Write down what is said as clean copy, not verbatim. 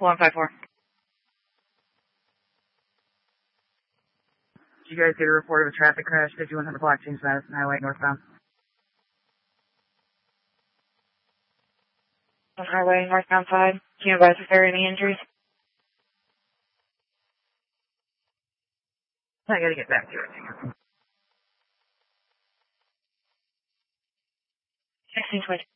154. Did you guys get a report of a traffic crash 5100 block James Madison Highway northbound? On highway northbound side. Can you advise if there are any injuries? I gotta get back to it. 1620.